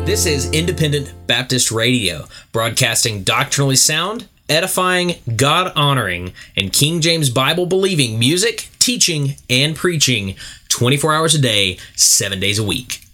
This is Independent Baptist Radio, broadcasting doctrinally sound, edifying, God-honoring, and King James Bible-believing music, teaching, and preaching 24 hours a day, 7 days a week.